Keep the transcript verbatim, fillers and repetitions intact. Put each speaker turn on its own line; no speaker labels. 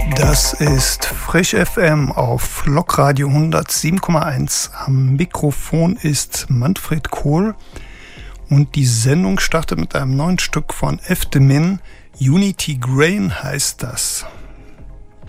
Das ist Frisch F M auf Lokradio hundertsieben Komma eins. Am Mikrofon ist Manfred Kohl und die Sendung startet mit einem neuen Stück von F. de Min. Unity Grain heißt das.